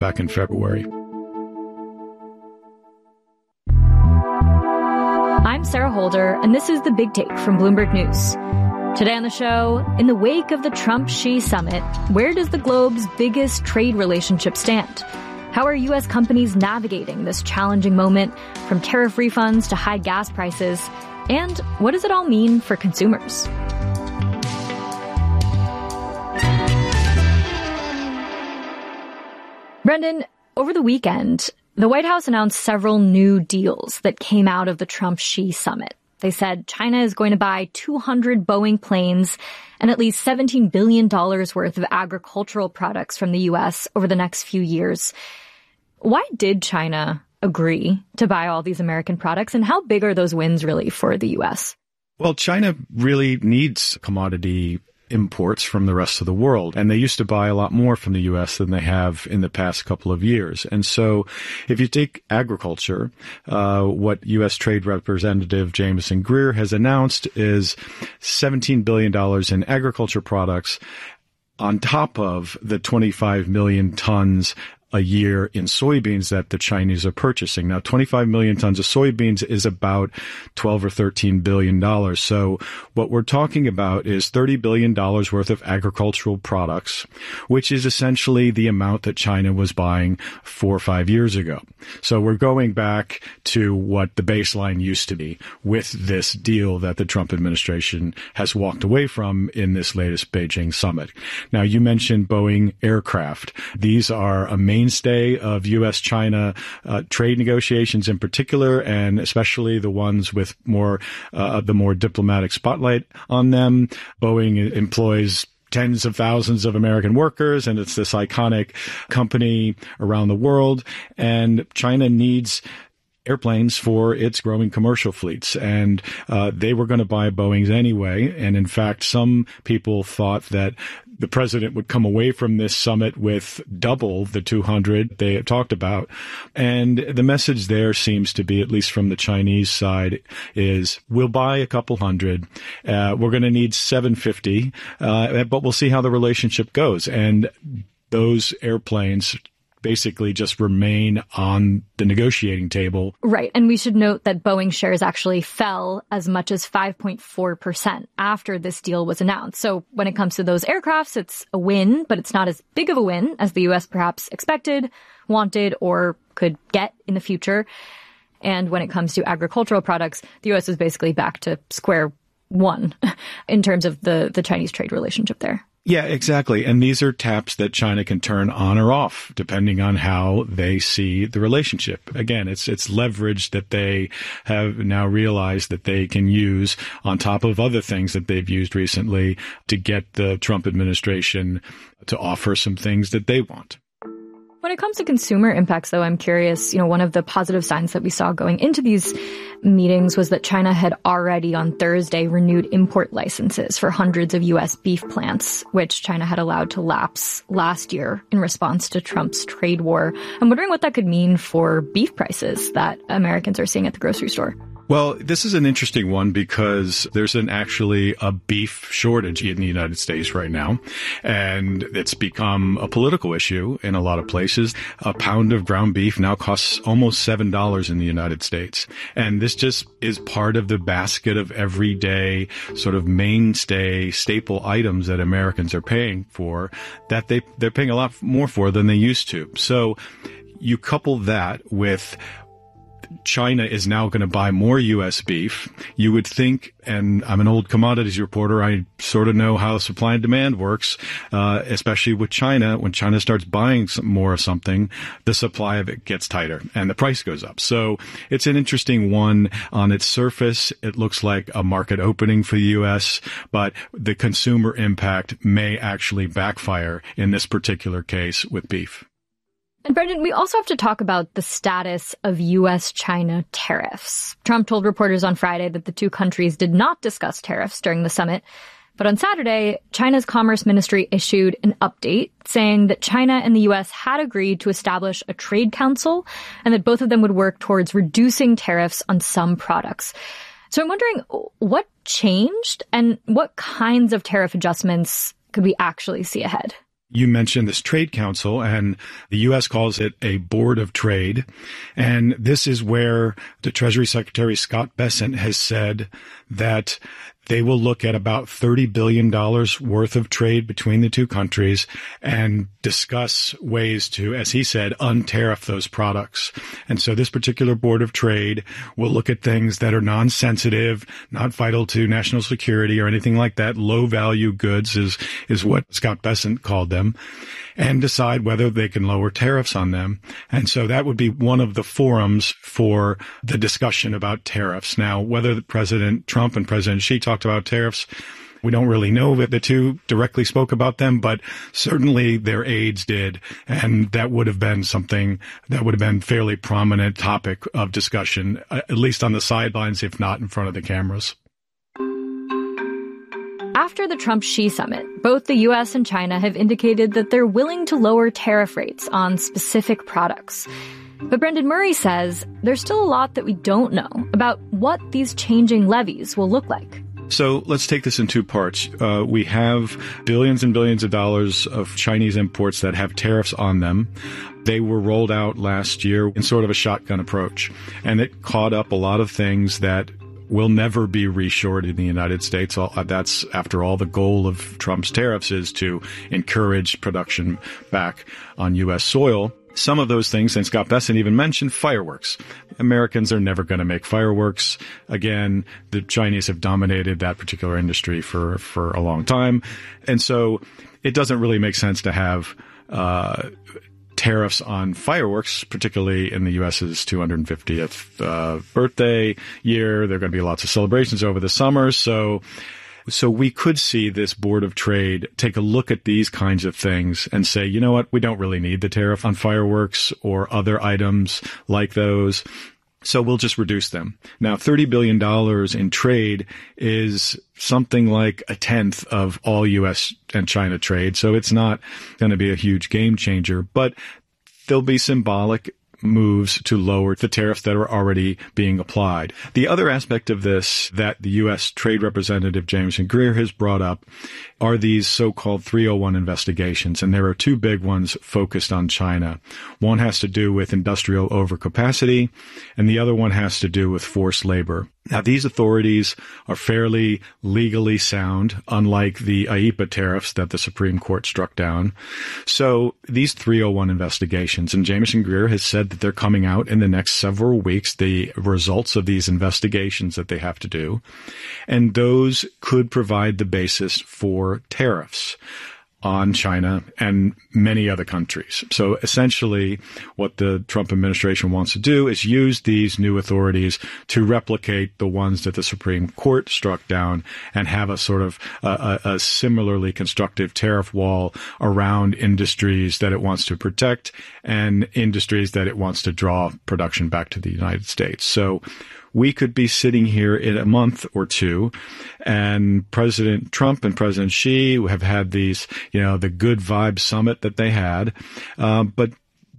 back in February. I'm Sarah Holder, and this is The Big Take from Bloomberg News. Today on the show, in the wake of the Trump-Xi summit, where does the globe's biggest trade relationship stand? How are U.S. companies navigating this challenging moment, from tariff refunds to high gas prices? And what does it all mean for consumers? Brendan, over the weekend, the White House announced several new deals that came out of the Trump-Xi summit. They said China is going to buy 200 Boeing planes and at least $17 billion worth of agricultural products from the U.S. over the next few years. Why did China agree to buy all these American products, and how big are those wins really for the U.S.? Well, China really needs commodity imports from the rest of the world. And they used to buy a lot more from the U.S. than they have in the past couple of years. And so if you take agriculture, what U.S. Trade Representative Jamieson Greer has announced is $17 billion in agriculture products on top of the 25 million tons a year in soybeans that the Chinese are purchasing. Now, 25 million tons of soybeans is about $12 or $13 billion. So what we're talking about is $30 billion worth of agricultural products, which is essentially the amount that China was buying 4 or 5 years ago. So we're going back to what the baseline used to be with this deal that the Trump administration has walked away from in this latest Beijing summit. Now, you mentioned Boeing aircraft. These are a mainstay of U.S.-China trade negotiations in particular, and especially the ones with the more diplomatic spotlight on them. Boeing employs tens of thousands of American workers, and it's this iconic company around the world. And China needs airplanes for its growing commercial fleets. And they were going to buy Boeings anyway. And in fact, some people thought that the president would come away from this summit with double the 200 they had talked about. And the message there seems to be, at least from the Chinese side, is we'll buy a couple hundred. We're going to need 750, but we'll see how the relationship goes. And those airplanes basically just remain on the negotiating table. Right. And we should note that Boeing shares actually fell as much as 5.4% after this deal was announced. So when it comes to those aircrafts, it's a win, but it's not as big of a win as the U.S. perhaps expected, wanted, or could get in the future. And when it comes to agricultural products, the U.S. is basically back to square one in terms of the Chinese trade relationship there. Yeah, exactly. And these are taps that China can turn on or off depending on how they see the relationship. Again, it's leverage that they have now realized that they can use on top of other things that they've used recently to get the Trump administration to offer some things that they want. When it comes to consumer impacts, though, I'm curious, one of the positive signs that we saw going into these meetings was that China had already on Thursday renewed import licenses for hundreds of U.S. beef plants, which China had allowed to lapse last year in response to Trump's trade war. I'm wondering what that could mean for beef prices that Americans are seeing at the grocery store. Well, this is an interesting one because there's actually a beef shortage in the United States right now, and it's become a political issue in a lot of places. A pound of ground beef now costs almost $7 in the United States. And this just is part of the basket of everyday sort of mainstay staple items that Americans are paying for that they're paying a lot more for than they used to. So you couple that with China is now going to buy more U.S. beef. You would think, and I'm an old commodities reporter, I sort of know how supply and demand works, especially with China. When China starts buying more of something, the supply of it gets tighter and the price goes up. So it's an interesting one. On its surface, it looks like a market opening for the U.S., but the consumer impact may actually backfire in this particular case with beef. And Brendan, we also have to talk about the status of U.S.-China tariffs. Trump told reporters on Friday that the two countries did not discuss tariffs during the summit. But on Saturday, China's Commerce Ministry issued an update saying that China and the U.S. had agreed to establish a trade council and that both of them would work towards reducing tariffs on some products. So I'm wondering what changed and what kinds of tariff adjustments could we actually see ahead? You mentioned this trade council, and the U.S. calls it a board of trade. And this is where the Treasury Secretary Scott Bessent has said that they will look at about $30 billion worth of trade between the two countries and discuss ways to, as he said, untariff those products. And so this particular board of trade will look at things that are non-sensitive, not vital to national security or anything like that. Low-value goods is what Scott Bessent called them, and decide whether they can lower tariffs on them. And so that would be one of the forums for the discussion about tariffs. Now, whether President Trump and President Xi talked about tariffs, we don't really know that the two directly spoke about them, but certainly their aides did. And that would have been something that would have been fairly prominent topic of discussion, at least on the sidelines, if not in front of the cameras. After the Trump-Xi summit, both the U.S. and China have indicated that they're willing to lower tariff rates on specific products. But Brendan Murray says there's still a lot that we don't know about what these changing levies will look like. So let's take this in two parts. We have billions and billions of dollars of Chinese imports that have tariffs on them. They were rolled out last year in sort of a shotgun approach, and it caught up a lot of things that will never be reshored in the United States. That's, after all, the goal of Trump's tariffs is to encourage production back on U.S. soil. Some of those things, and Scott Bessent even mentioned fireworks. Americans are never going to make fireworks. Again, the Chinese have dominated that particular industry for a long time. And so it doesn't really make sense to have tariffs on fireworks, particularly in the U.S.'s 250th birthday year. There are going to be lots of celebrations over the summer. So we could see this Board of Trade take a look at these kinds of things and say, you know what, we don't really need the tariff on fireworks or other items like those, so we'll just reduce them. Now, $30 billion in trade is something like a tenth of all U.S. and China trade, so it's not going to be a huge game changer, but there'll be symbolic moves to lower the tariffs that are already being applied. The other aspect of this that the U.S. Trade Representative Jameson Greer has brought up are these so-called 301 investigations, and there are two big ones focused on China. One has to do with industrial overcapacity, and the other one has to do with forced labor. Now, these authorities are fairly legally sound, unlike the IEEPA tariffs that the Supreme Court struck down. So these 301 investigations, and Jameson Greer has said that they're coming out in the next several weeks, the results of these investigations that they have to do, and those could provide the basis for tariffs on China and many other countries. So essentially, what the Trump administration wants to do is use these new authorities to replicate the ones that the Supreme Court struck down and have a sort of a similarly constructive tariff wall around industries that it wants to protect and industries that it wants to draw production back to the United States. So we could be sitting here in a month or two, and President Trump and President Xi have had these, the good vibe summit that they had, but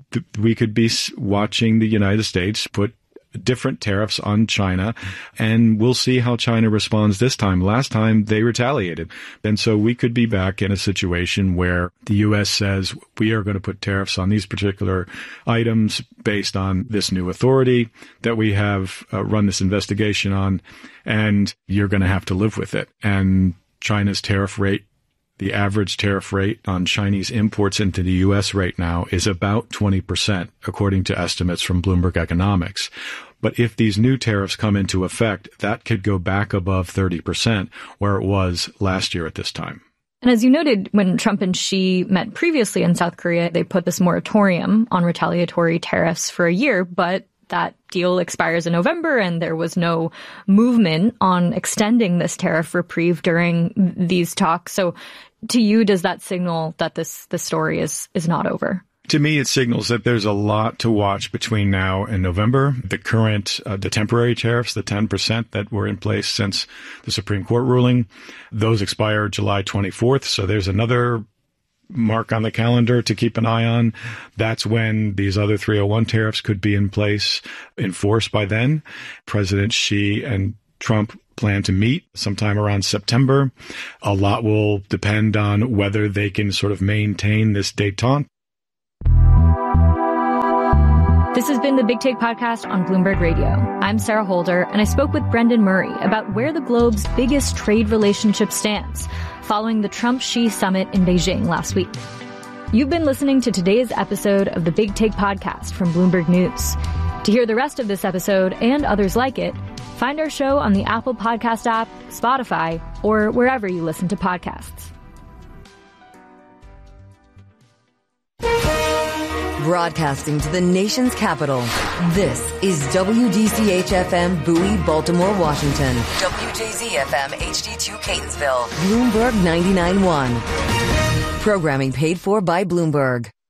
we could be watching the United States put different tariffs on China, and we'll see how China responds this time. Last time, they retaliated. And so we could be back in a situation where the U.S. says, we are going to put tariffs on these particular items based on this new authority that we have run this investigation on, and you're going to have to live with it. And China's tariff rate, the average tariff rate on Chinese imports into the U.S. right now is about 20%, according to estimates from Bloomberg Economics. But if these new tariffs come into effect, that could go back above 30%, where it was last year at this time. And as you noted, when Trump and Xi met previously in South Korea, they put this moratorium on retaliatory tariffs for a year, but that deal expires in November, and there was no movement on extending this tariff reprieve during these talks. So to you, does that signal that the story is not over? To me, it signals that there's a lot to watch between now and November. The current, the temporary tariffs, the 10% that were in place since the Supreme Court ruling, those expire July 24th. So there's another mark on the calendar to keep an eye on. That's when these other 301 tariffs could be in place, enforced by then. President Xi and Trump plan to meet sometime around September. A lot will depend on whether they can sort of maintain this détente. This has been the Big Take Podcast on Bloomberg Radio. I'm Sarah Holder, and I spoke with Brendan Murray about where the globe's biggest trade relationship stands following the Trump-Xi summit in Beijing last week. You've been listening to today's episode of the Big Take Podcast from Bloomberg News. To hear the rest of this episode and others like it, find our show on the Apple Podcast app, Spotify, or wherever you listen to podcasts. Broadcasting to the nation's capital, this is WDCH-FM Bowie, Baltimore, Washington. WJZ-FM HD2 Catonsville. Bloomberg 99.1. Programming paid for by Bloomberg.